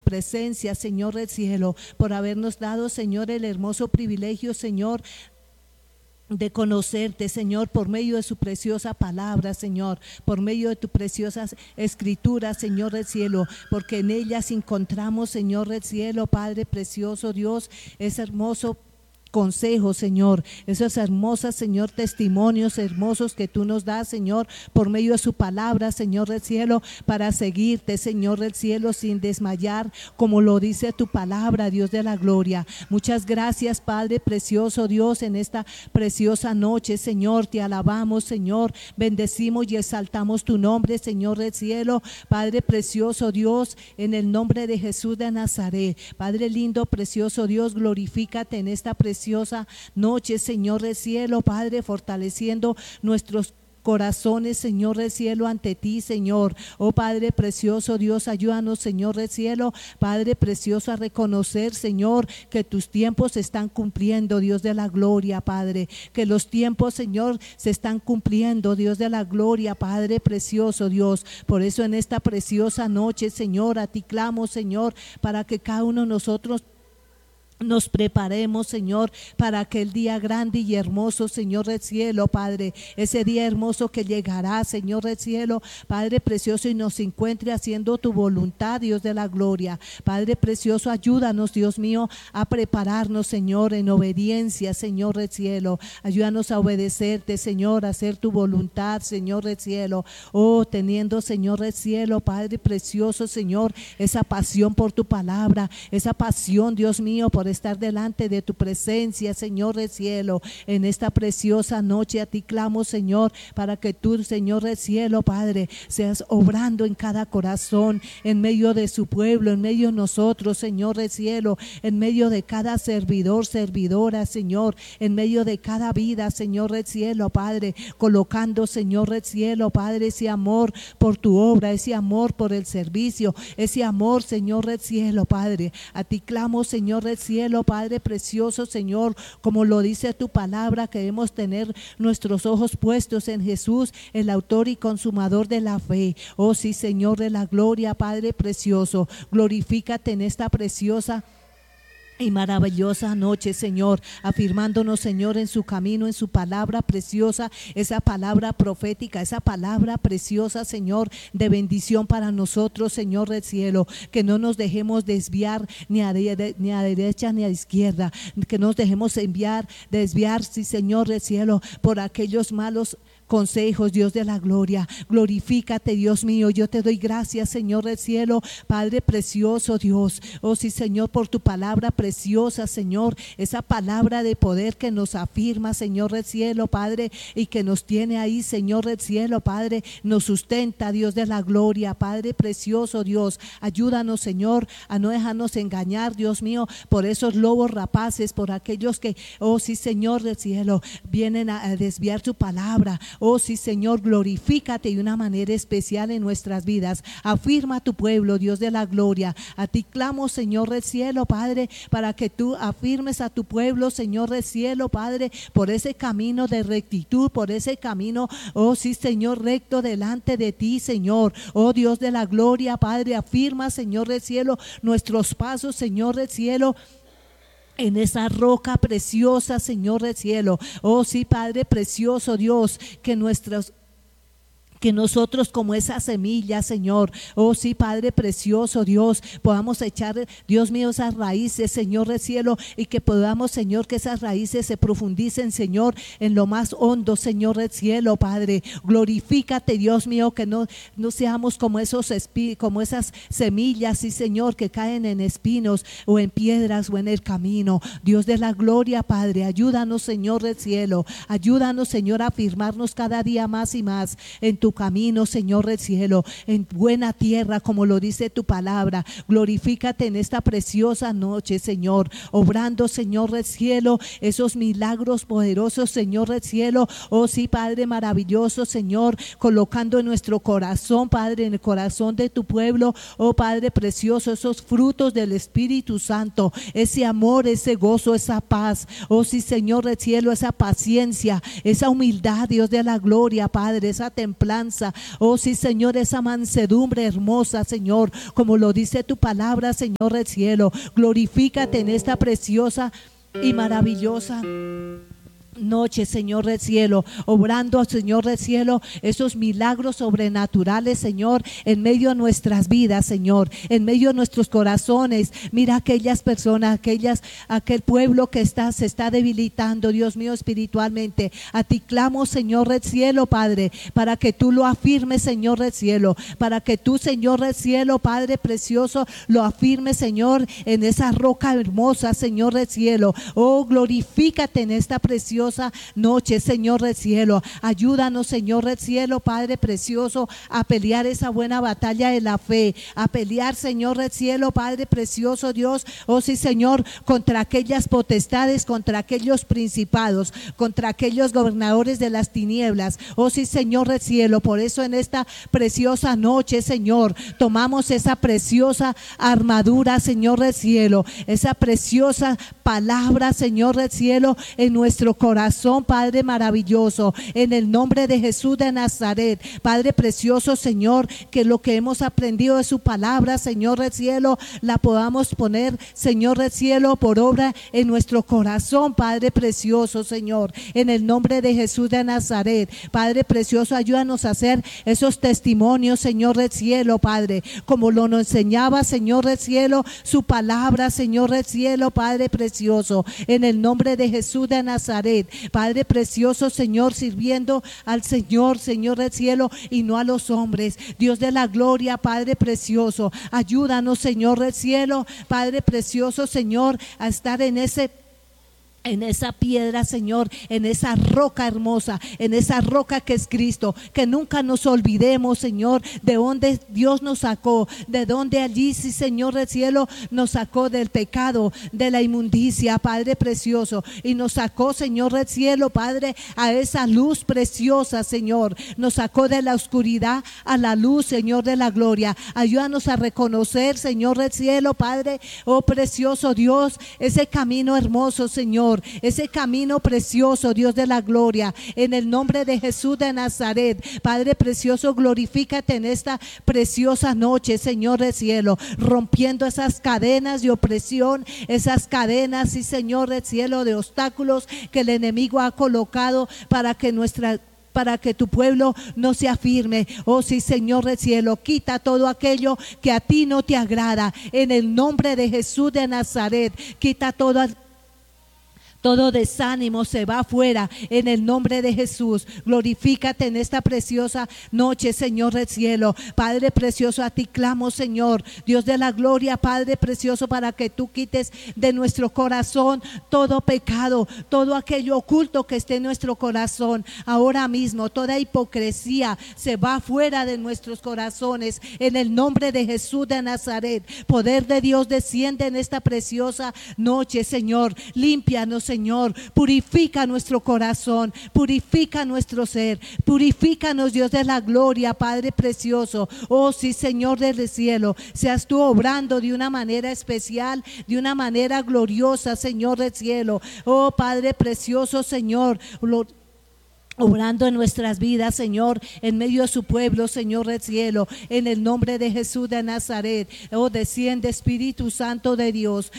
presencia, Señor del cielo, por habernos dado, Señor, el hermoso privilegio, Señor, de conocerte, Señor, por medio de su preciosa palabra, Señor, por medio de tu preciosa escritura, Señor del cielo, porque en ellas encontramos, Señor del cielo, Padre precioso, Dios, ese hermoso consejo, Señor, esos hermosos, Señor, testimonios hermosos que tú nos das, Señor, por medio de su palabra, Señor del cielo, para seguirte, Señor del cielo, sin desmayar, como lo dice tu palabra, Dios de la gloria. Muchas gracias, Padre precioso, Dios, en esta preciosa noche, Señor, te alabamos, Señor, bendecimos y exaltamos tu nombre, Señor del cielo, Padre precioso, Dios, en el nombre de Jesús de Nazaret. Padre lindo, precioso Dios, glorifícate en esta preciosa noche, Señor del cielo, Padre, fortaleciendo nuestros corazones, Señor del cielo, ante ti, Señor. Oh Padre precioso, Dios, ayúdanos, Señor del cielo, Padre precioso, a reconocer, Señor, que tus tiempos se están cumpliendo, Dios de la gloria, Padre, que los tiempos, Señor, se están cumpliendo, Dios de la gloria, Padre precioso, Dios. Por eso en esta preciosa noche, Señor, a ti clamo, Señor, para que cada uno de nosotros nos preparemos, Señor, para aquel día grande y hermoso, Señor del cielo, Padre, ese día hermoso que llegará, Señor del cielo, Padre precioso, y nos encuentre haciendo tu voluntad, Dios de la gloria. Padre precioso, ayúdanos, Dios mío, a prepararnos, Señor, en obediencia, Señor del cielo. Ayúdanos a obedecerte, Señor, a hacer tu voluntad, Señor del cielo. Oh, teniendo, Señor del cielo, Padre precioso, Señor, esa pasión por tu palabra, esa pasión, Dios mío, por estar delante de tu presencia, Señor del cielo. En esta preciosa noche a ti clamo, Señor, para que tú, Señor del cielo, Padre, seas obrando en cada corazón, en medio de su pueblo, en medio de nosotros, Señor del cielo, en medio de cada servidor, servidora, Señor, en medio de cada vida, Señor del cielo, Padre, colocando, Señor del cielo, Padre, ese amor por tu obra, ese amor por el servicio, ese amor, Señor del cielo, Padre. A ti clamo, Señor del cielo, Padre precioso, Señor, como lo dice tu palabra, que debemos tener nuestros ojos puestos en Jesús, el autor y consumador de la fe. Oh sí, Señor de la gloria, Padre precioso, glorifícate en esta preciosa y maravillosa noche, Señor, afirmándonos, Señor, en su camino, en su palabra preciosa, esa palabra profética, esa palabra preciosa, Señor, de bendición para nosotros, Señor del cielo, que no nos dejemos desviar ni a derecha ni a izquierda, que nos dejemos desviar, sí, Señor del cielo, por aquellos malos consejos, Dios de la gloria. Glorifícate, Dios mío. Yo te doy gracias, Señor del cielo, Padre precioso, Dios. Oh sí, Señor, por tu palabra preciosa, Señor, esa palabra de poder que nos afirma, Señor del cielo, Padre, y que nos tiene ahí, Señor del cielo, Padre, nos sustenta, Dios de la gloria, Padre precioso, Dios. Ayúdanos, Señor, a no dejarnos engañar, Dios mío, por esos lobos rapaces, por aquellos que, oh sí, Señor del cielo, vienen a desviar tu palabra. Oh sí, Señor, glorifícate de una manera especial en nuestras vidas. Afirma a tu pueblo, Dios de la gloria. A ti clamo, Señor del cielo, Padre, para que tú afirmes a tu pueblo, Señor del cielo, Padre, por ese camino de rectitud, por ese camino, oh sí, Señor, recto delante de ti, Señor. Oh Dios de la gloria, Padre, afirma, Señor del cielo, nuestros pasos, Señor del cielo, en esa roca preciosa, Señor del cielo. Oh sí, Padre precioso, Dios, que nosotros como esa semilla, Señor, oh sí, Padre precioso, Dios, podamos echar, Dios mío, esas raíces, Señor del cielo, y que podamos, Señor, que esas raíces se profundicen, Señor, en lo más hondo, Señor del cielo, Padre. Glorifícate, Dios mío, que no seamos como como esas semillas, sí, Señor, que caen en espinos o en piedras o en el camino. Dios de la gloria, Padre, ayúdanos, Señor del cielo, ayúdanos, Señor, a afirmarnos cada día más y más en tu camino, Señor del cielo, en buena tierra, como lo dice tu palabra. Glorifícate en esta preciosa noche, Señor, obrando, Señor del cielo, esos milagros poderosos, Señor del cielo. Oh sí, Padre maravilloso, Señor, colocando en nuestro corazón, Padre, en el corazón de tu pueblo, oh Padre precioso, esos frutos del Espíritu Santo, ese amor, ese gozo, esa paz, oh sí, Señor del cielo, esa paciencia, esa humildad, Dios de la gloria, Padre, esa templanza, templanza. Oh sí, Señor, esa mansedumbre hermosa, Señor, como lo dice tu palabra, Señor del cielo. Glorifícate en esta preciosa y maravillosa noche, Señor del cielo, obrando, Señor del cielo, esos milagros sobrenaturales, Señor, en medio de nuestras vidas, Señor, en medio de nuestros corazones. Mira aquellas personas, aquel pueblo que se está debilitando, Dios mío, espiritualmente. A ti clamo, Señor del cielo, Padre, para que tú lo afirmes, Señor del cielo, para que tú, Señor del cielo, Padre precioso, lo afirmes, Señor, en esa roca hermosa, Señor del cielo. Oh, glorifícate en esta preciosa noche, Señor del cielo. Ayúdanos, Señor del cielo, Padre precioso, a pelear esa buena batalla de la fe, a pelear, Señor del cielo, Padre precioso, Dios, oh sí, Señor, contra aquellas potestades, contra aquellos principados, contra aquellos gobernadores de las tinieblas, oh sí, Señor del cielo. Por eso en esta preciosa noche, Señor, tomamos esa preciosa armadura, Señor del cielo, esa preciosa palabra, Señor del cielo, en nuestro corazón, Padre maravilloso, en el nombre de Jesús de Nazaret. Padre precioso, Señor, que lo que hemos aprendido de su palabra, Señor del cielo, la podamos poner, Señor del cielo, por obra en nuestro corazón, Padre precioso, Señor, en el nombre de Jesús de Nazaret. Padre precioso, ayúdanos a hacer esos testimonios, Señor del cielo, Padre, como lo nos enseñaba, Señor del cielo, su palabra, Señor del cielo, Padre precioso, en el nombre de Jesús de Nazaret. Padre precioso, Señor, sirviendo al Señor, Señor del cielo, y no a los hombres. Dios de la gloria, Padre precioso, ayúdanos, Señor del cielo, Padre precioso, Señor, a estar en esa piedra, Señor, en esa roca hermosa, en esa roca que es Cristo. Que nunca nos olvidemos, Señor, de donde Dios nos sacó, de donde allí, sí, Señor del cielo, nos sacó del pecado, de la inmundicia, Padre precioso, y nos sacó, Señor del cielo, Padre, a esa luz preciosa, Señor. Nos sacó de la oscuridad a la luz, Señor de la gloria. Ayúdanos a reconocer, Señor del cielo, Padre, oh precioso Dios, ese camino hermoso, Señor, ese camino precioso, Dios de la gloria, en el nombre de Jesús de Nazaret. Padre precioso, glorifícate en esta preciosa noche, Señor del cielo, rompiendo esas cadenas de opresión, esas cadenas, sí, Señor del cielo, de obstáculos que el enemigo ha colocado para que tu pueblo no se afirme. Oh sí, Señor del cielo, quita todo aquello que a ti no te agrada, en el nombre de Jesús de Nazaret. Quita todo desánimo, se va afuera en el nombre de Jesús. Glorifícate en esta preciosa noche, Señor del cielo. Padre precioso, a ti clamo, Señor, Dios de la gloria, Padre precioso, para que tú quites de nuestro corazón todo pecado, todo aquello oculto que esté en nuestro corazón. Ahora mismo toda hipocresía se va afuera de nuestros corazones en el nombre de Jesús de Nazaret. Poder de Dios desciende en esta preciosa noche, Señor. Límpianos, Señor, purifica nuestro corazón, purifica nuestro ser, purifícanos, Dios de la gloria, Padre precioso. Oh sí, Señor del cielo, seas tú obrando de una manera especial, de una manera gloriosa, Señor del cielo. Oh Padre precioso, Señor, obrando en nuestras vidas, Señor, en medio de su pueblo, Señor del cielo, en el nombre de Jesús de Nazaret. Oh, desciende, Espíritu Santo de Dios.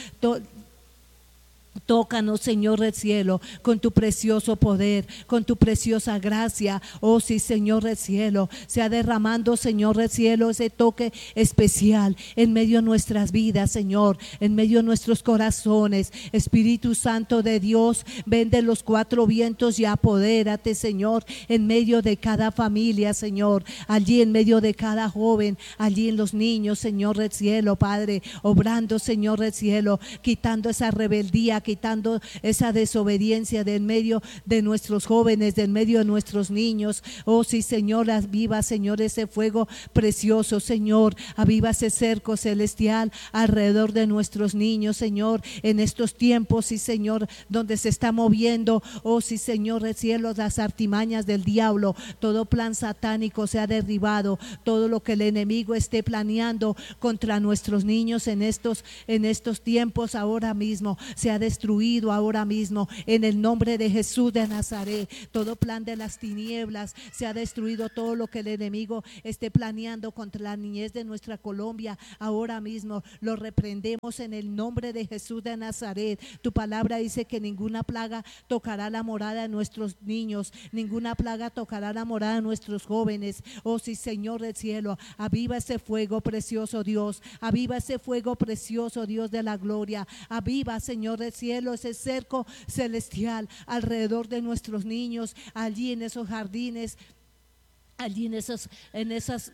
Tócanos, Señor del cielo, con tu precioso poder, con tu preciosa gracia. Oh sí, Señor del cielo, sea derramando, Señor del cielo, ese toque especial en medio de nuestras vidas, Señor, en medio de nuestros corazones. Espíritu Santo de Dios, ven de los cuatro vientos y apodérate, Señor, en medio de cada familia, Señor, allí en medio de cada joven, allí en los niños, Señor del cielo, Padre, obrando, Señor del cielo, quitando esa rebeldía, quitando esa desobediencia del medio de nuestros jóvenes, del medio de nuestros niños. Oh sí, Señor, aviva, Señor, ese fuego precioso, Señor, aviva ese cerco celestial alrededor de nuestros niños, Señor, en estos tiempos, sí, Señor, donde se está moviendo, oh sí, Señor del cielo, las artimañas del diablo, todo plan satánico se ha derribado, todo lo que el enemigo esté planeando contra nuestros niños en estos tiempos ahora mismo se ha destruido ahora mismo en el nombre de Jesús de Nazaret. Todo plan de las tinieblas se ha destruido, todo lo que el enemigo esté planeando contra la niñez de nuestra Colombia ahora mismo lo reprendemos en el nombre de Jesús de Nazaret. Tu palabra dice que ninguna plaga tocará la morada de nuestros niños, ninguna plaga tocará la morada de nuestros jóvenes. Oh sí, Señor del cielo, aviva ese fuego precioso, Dios, aviva ese fuego precioso, Dios de la gloria, aviva, Señor del cielo, ese cerco celestial alrededor de nuestros niños, allí en esos jardines, allí en esas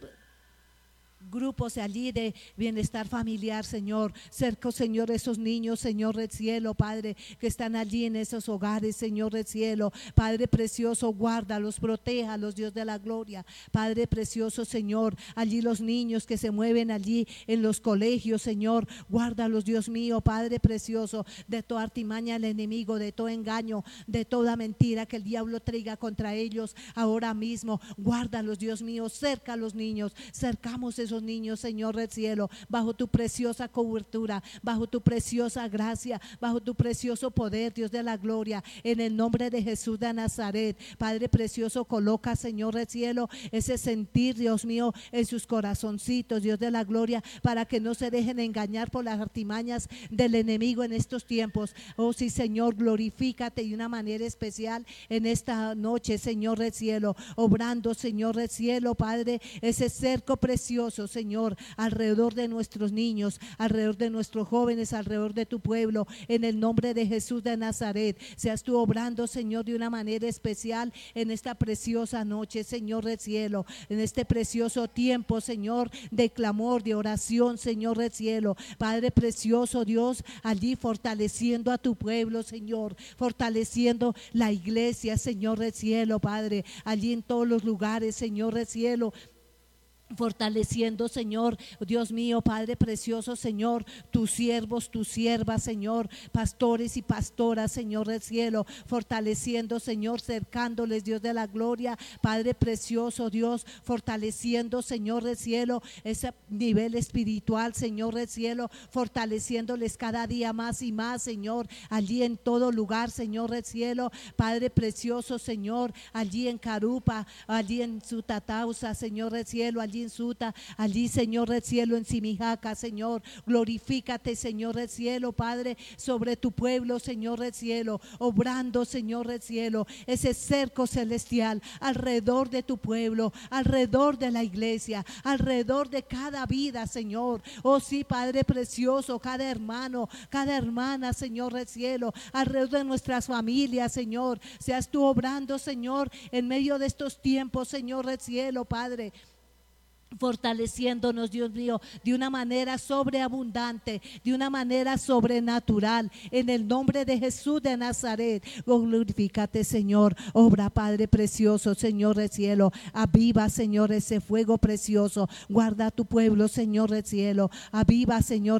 grupos allí de bienestar familiar, Señor. Cerco, Señor, esos niños, Señor del cielo, Padre, que están allí en esos hogares, Señor del cielo. Padre precioso, guárdalos, protéjalos, Dios de la gloria. Padre precioso, Señor, allí los niños que se mueven allí en los colegios, Señor, guárdalos, Dios mío, Padre precioso, de toda artimaña del enemigo, de todo engaño, de toda mentira que el diablo traiga contra ellos ahora mismo. Guárdalos, Dios mío, cerca a los niños, cercamos esos niños, Señor del cielo, bajo tu preciosa cobertura, bajo tu preciosa gracia, bajo tu precioso poder, Dios de la gloria, en el nombre de Jesús de Nazaret. Padre precioso, coloca, Señor del cielo, ese sentir, Dios mío, en sus corazoncitos, Dios de la gloria, para que no se dejen engañar por las artimañas del enemigo en estos tiempos. Oh sí, Señor, glorifícate de una manera especial en esta noche, Señor del cielo, obrando, Señor del cielo, Padre, ese cerco precioso, Señor, alrededor de nuestros niños, alrededor de nuestros jóvenes, alrededor de tu pueblo, en el nombre de Jesús de Nazaret. Seas tú obrando, Señor, de una manera especial en esta preciosa noche, Señor del cielo, en este precioso tiempo, Señor, de clamor, de oración, Señor del cielo. Padre precioso, Dios, allí fortaleciendo a tu pueblo, Señor, fortaleciendo la iglesia, Señor del cielo, Padre, allí en todos los lugares, Señor del cielo, fortaleciendo, Señor, Dios mío, Padre precioso, Señor, tus siervos, tus siervas, Señor, pastores y pastoras, Señor del cielo, fortaleciendo, Señor, cercándoles, Dios de la gloria, Padre precioso, Dios, fortaleciendo, Señor del cielo, ese nivel espiritual, Señor del cielo, fortaleciéndoles cada día más y más, Señor, allí en todo lugar, Señor del cielo, Padre precioso, Señor, allí en Carupa, allí en Sutatausa, Señor del cielo, allí en Suta, allí, Señor del cielo, en Simijaca, Señor, glorifícate, Señor del cielo, Padre, sobre tu pueblo, Señor del cielo, obrando, Señor del cielo, ese cerco celestial alrededor de tu pueblo, alrededor de la iglesia, alrededor de cada vida, Señor. Oh sí, Padre precioso, cada hermano, cada hermana, Señor del cielo, alrededor de nuestras familias, Señor, seas tú obrando, Señor, en medio de estos tiempos, Señor del cielo, Padre, fortaleciéndonos, Dios mío, de una manera sobreabundante, de una manera sobrenatural, en el nombre de Jesús de Nazaret. Glorifícate, Señor, obra, Padre precioso, Señor del cielo, aviva, Señor, ese fuego precioso, guarda a tu pueblo, Señor del cielo, aviva, Señor,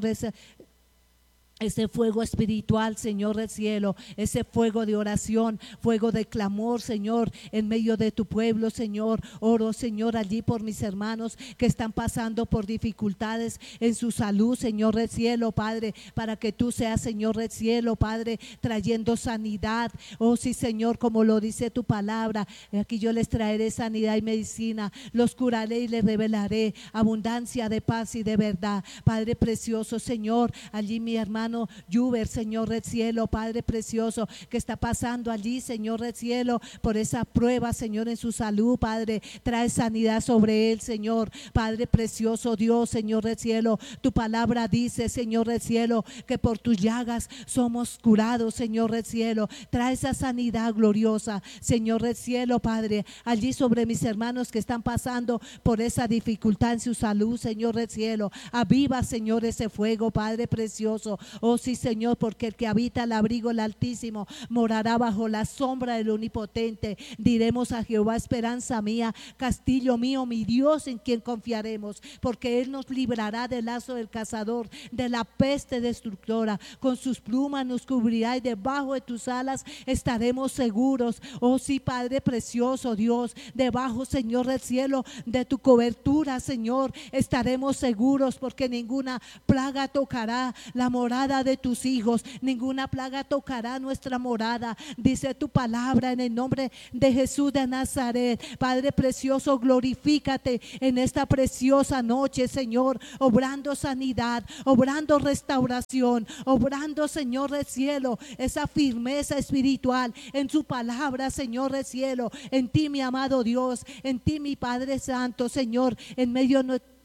ese fuego espiritual, Señor del cielo, ese fuego de oración, fuego de clamor, Señor, en medio de tu pueblo, Señor. Oro, Señor, allí por mis hermanos que están pasando por dificultades en su salud, Señor del cielo, Padre, para que tú seas, Señor del cielo, Padre, trayendo sanidad. Oh sí, Señor, como lo dice tu palabra, aquí yo les traeré sanidad y medicina, los curaré y les revelaré abundancia de paz y de verdad. Padre precioso, Señor, allí mi hermano Juber, Señor del cielo, Padre precioso, que está pasando allí, Señor del cielo, por esa prueba, Señor, en su salud, Padre, trae sanidad sobre él, Señor, Padre precioso, Dios, Señor del cielo, tu palabra dice, Señor del cielo, que por tus llagas somos curados, Señor del cielo, trae esa sanidad gloriosa, Señor del cielo, Padre, allí sobre mis hermanos que están pasando por esa dificultad en su salud, Señor del cielo, aviva, Señor, ese fuego, Padre precioso. Oh sí, Señor, porque el que habita el abrigo del Altísimo morará bajo la sombra del Omnipotente. Diremos a Jehová, esperanza mía, castillo mío, mi Dios, en quien confiaremos, porque Él nos librará del lazo del cazador, de la peste destructora. Con sus plumas nos cubrirá y debajo de tus alas estaremos seguros. Oh sí, Padre precioso, Dios, debajo, Señor del cielo, de tu cobertura, Señor, estaremos seguros, porque ninguna plaga tocará la morada morada de tus hijos, ninguna plaga tocará nuestra morada, dice tu palabra, en el nombre de Jesús de Nazaret. Padre precioso, glorifícate en esta preciosa noche, Señor, obrando sanidad, obrando restauración, obrando, Señor del cielo, esa firmeza espiritual en su palabra, Señor del cielo, en ti, mi amado Dios, en ti, mi Padre Santo, Señor, en medio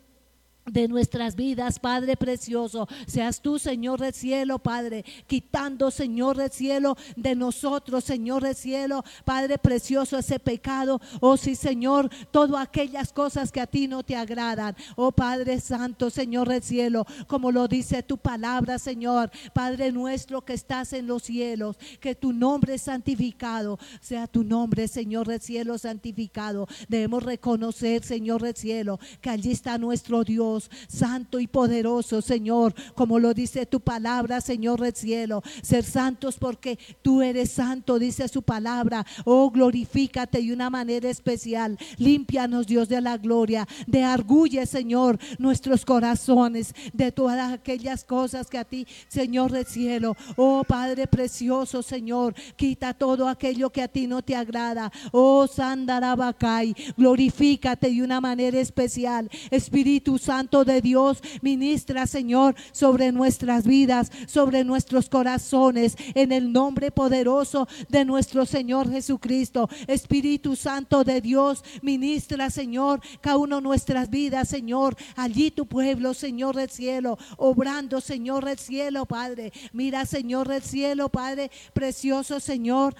de nuestras vidas, Padre precioso, seas tú, Señor del cielo, Padre, quitando, Señor del cielo, de nosotros, Señor del cielo, Padre precioso, ese pecado, oh sí, Señor, todas aquellas cosas que a ti no te agradan, oh Padre Santo, Señor del cielo, como lo dice tu palabra, Señor, Padre nuestro que estás en los cielos, que tu nombre es santificado, sea tu nombre, Señor del cielo, santificado. Debemos reconocer, Señor del cielo, que allí está nuestro Dios santo y poderoso, Señor, como lo dice tu palabra, Señor del cielo, ser santos porque tú eres santo, dice su palabra. Oh, glorifícate de una manera especial, límpianos, Dios de la gloria, de argulle, Señor, nuestros corazones de todas aquellas cosas que a ti, Señor del cielo, oh Padre precioso, Señor, quita todo aquello que a ti no te agrada. Oh Sandarabacay, glorifícate de una manera especial, Espíritu Santo de Dios, ministra, Señor, sobre nuestras vidas, sobre nuestros corazones, en el nombre poderoso de nuestro Señor Jesucristo. Espíritu Santo de Dios, ministra, Señor, cada uno de nuestras vidas, Señor, allí tu pueblo, Señor del cielo, obrando, Señor del cielo, Padre, mira, Señor del cielo, Padre precioso, Señor,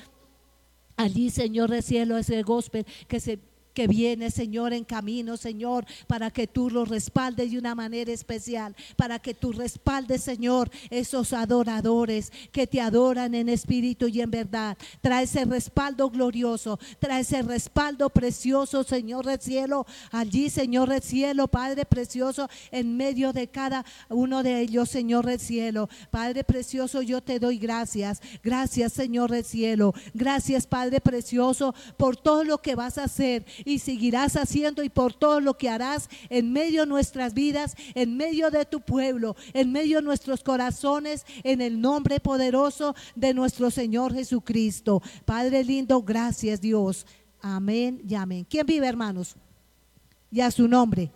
allí, Señor del cielo, ese gospel que viene, Señor, en camino, Señor, para que tú lo respaldes de una manera especial, para que tú respaldes, Señor, esos adoradores que te adoran en espíritu y en verdad. Trae ese respaldo glorioso, trae ese respaldo precioso, Señor del cielo, allí, Señor del cielo, Padre precioso, en medio de cada uno de ellos, Señor del cielo. Padre precioso, yo te doy gracias, gracias, Señor del cielo, gracias, Padre precioso, por todo lo que vas a hacer y seguirás haciendo, y por todo lo que harás en medio de nuestras vidas, en medio de tu pueblo, en medio de nuestros corazones, en el nombre poderoso de nuestro Señor Jesucristo. Padre lindo, gracias, Dios. Amén y amén. ¿Quién vive, hermanos? Y a su nombre.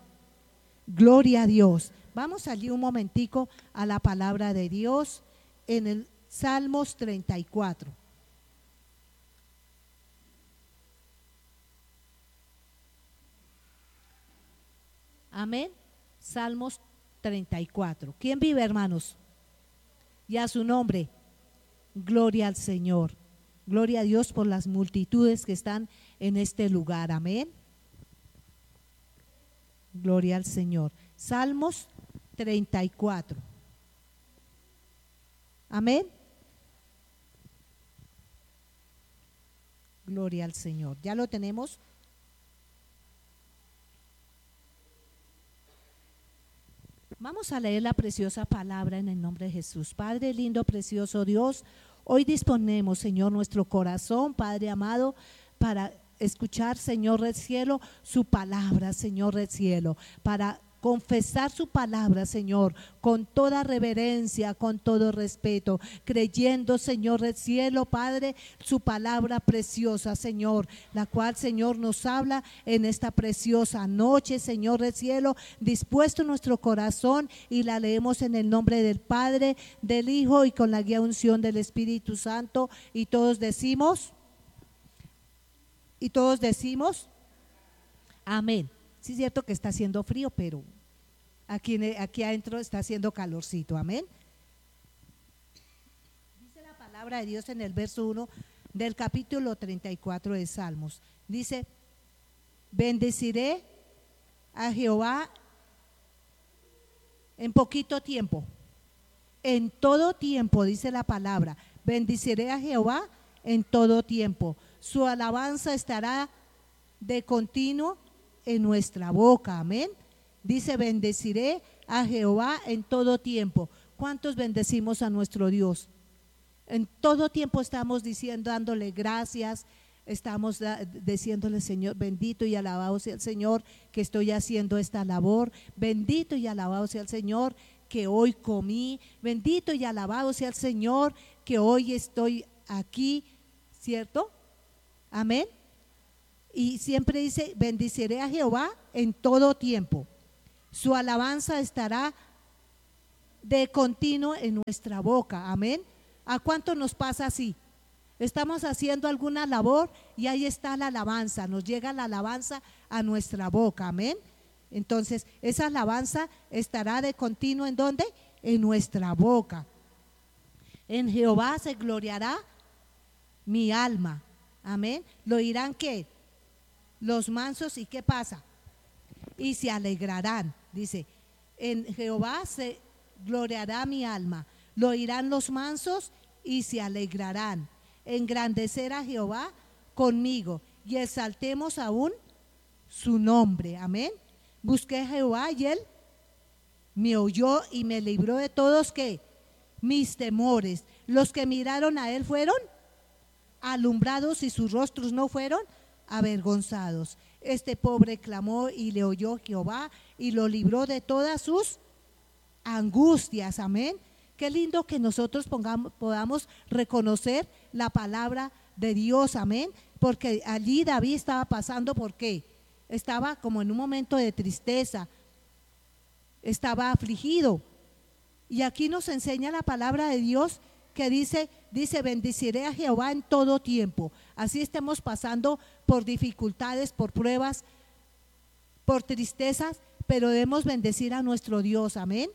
Gloria a Dios. Vamos allí un momentico a la palabra de Dios en el Salmos 34. Amén. Salmos 34. ¿Quién vive, hermanos? Y a su nombre. Gloria al Señor. Gloria a Dios por las multitudes que están en este lugar. Amén. Gloria al Señor. Salmos 34. Amén. Gloria al Señor. ¿Ya lo tenemos? Vamos a leer la preciosa palabra en el nombre de Jesús. Padre lindo, precioso Dios, hoy disponemos, Señor, nuestro corazón, Padre amado, para escuchar, Señor del cielo, su palabra, Señor del cielo, para confesar su palabra, Señor, con toda reverencia, con todo respeto, creyendo, Señor del cielo, Padre, su palabra preciosa, Señor, la cual, Señor, nos habla en esta preciosa noche, Señor del cielo, dispuesto nuestro corazón, y la leemos en el nombre del Padre, del Hijo y con la guía unción del Espíritu Santo, y todos decimos, amén. Sí es cierto que está haciendo frío, pero aquí adentro está haciendo calorcito, amén. Dice la palabra de Dios en el verso 1 del capítulo 34 de Salmos. Dice: bendeciré a Jehová en poquito tiempo, en todo tiempo, dice la palabra. Bendeciré a Jehová en todo tiempo. Su alabanza estará de continuo en nuestra boca, amén. Dice: bendeciré a Jehová en todo tiempo. ¿Cuántos bendecimos a nuestro Dios? En todo tiempo estamos diciendo, dándole gracias, estamos diciéndole: Señor, bendito y alabado sea el Señor que estoy haciendo esta labor, bendito y alabado sea el Señor que hoy comí. Bendito y alabado sea el Señor que hoy estoy aquí, ¿cierto? Amén. Y siempre dice, bendiciré a Jehová en todo tiempo. Su alabanza estará de continuo en nuestra boca. Amén. ¿A cuánto nos pasa así? Estamos haciendo alguna labor y ahí está la alabanza, nos llega la alabanza a nuestra boca. Amén. Entonces, esa alabanza estará de continuo ¿en dónde? En nuestra boca. En Jehová se gloriará mi alma. Amén. Lo oirán ¿qué? Los mansos. ¿Y qué pasa? Y se alegrarán. Dice, en Jehová se gloriará mi alma. Lo oirán los mansos y se alegrarán. Engrandecer a Jehová conmigo y exaltemos aún su nombre. Amén. Busqué a Jehová y él me oyó y me libró de todos ¿qué? Mis temores. Los que miraron a él fueron alumbrados y sus rostros no fueron avergonzados. Este pobre clamó y le oyó Jehová y lo libró de todas sus angustias. Amén. Qué lindo que nosotros podamos reconocer la palabra de Dios. Amén. Porque allí David estaba pasando, ¿por qué? Estaba como en un momento de tristeza, estaba afligido. Y aquí nos enseña la palabra de Dios que dice, bendeciré a Jehová en todo tiempo. Así estemos pasando por dificultades, por pruebas, por tristezas, pero debemos bendecir a nuestro Dios. Amén.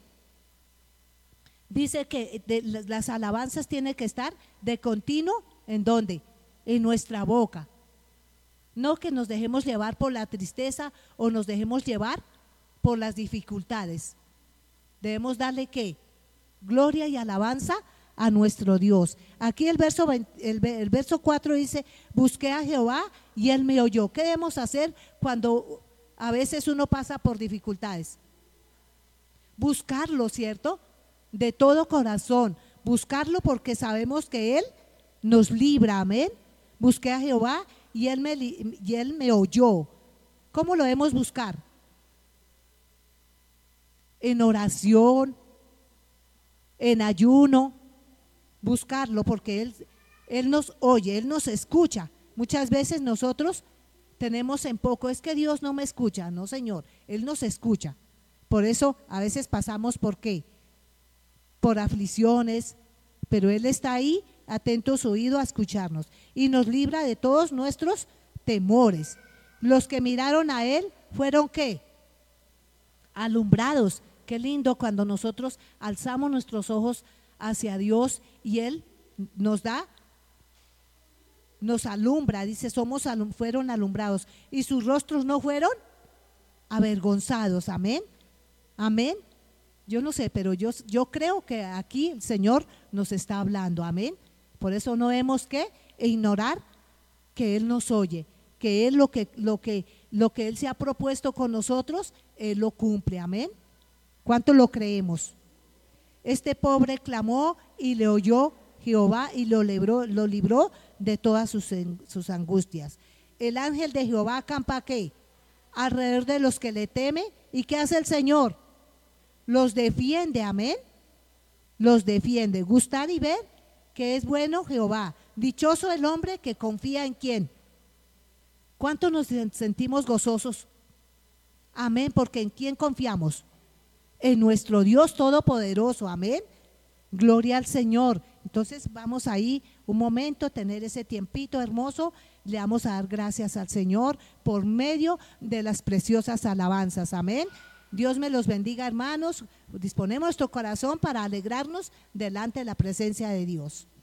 Dice que las alabanzas tienen que estar de continuo, ¿en dónde? En nuestra boca. No que nos dejemos llevar por la tristeza o nos dejemos llevar por las dificultades. Debemos darle ¿qué? Gloria y alabanza a nuestro Dios. Aquí el verso 4 dice, busqué a Jehová y él me oyó. ¿Qué debemos hacer cuando a veces uno pasa por dificultades? Buscarlo, ¿cierto? De todo corazón, buscarlo porque sabemos que él nos libra. Amén. Busqué a Jehová y él me oyó. ¿Cómo lo debemos buscar? En oración, en ayuno, buscarlo porque él nos oye, él nos escucha. Muchas veces nosotros tenemos en poco, es que Dios no me escucha. No, Señor, él nos escucha. Por eso a veces pasamos ¿por qué? Por aflicciones, pero él está ahí atento su oído a escucharnos y nos libra de todos nuestros temores. Los que miraron a él fueron ¿qué? Alumbrados. Qué lindo cuando nosotros alzamos nuestros ojos hacia Dios y él nos alumbra. Dice, fueron alumbrados y sus rostros no fueron avergonzados. Amén. Amén. Yo no sé, pero yo creo que aquí el Señor nos está hablando. Amén. Por eso no hemos que ignorar que él nos oye, que él lo que él se ha propuesto con nosotros, él lo cumple. Amén. ¿Cuánto lo creemos? Este pobre clamó y le oyó Jehová y lo libró de todas sus angustias. El ángel de Jehová acampa ¿qué? Alrededor de los que le temen. ¿Y qué hace el Señor? Los defiende. Amén. Los defiende. Gustar y ver que es bueno Jehová. Dichoso el hombre que confía en ¿quién? ¿Cuánto nos sentimos gozosos? Amén. Porque ¿en quién confiamos? En nuestro Dios Todopoderoso. Amén. Gloria al Señor. Entonces vamos ahí un momento a tener ese tiempito hermoso. Le vamos a dar gracias al Señor por medio de las preciosas alabanzas. Amén. Dios me los bendiga, hermanos. Disponemos nuestro corazón para alegrarnos delante de la presencia de Dios.